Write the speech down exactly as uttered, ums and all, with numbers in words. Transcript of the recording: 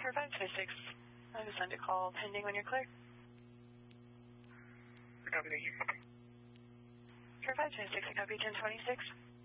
Pier five two six. I just send a call pending when you're clear. Copy, thank you. Pier five two six, I copy ten twenty-six.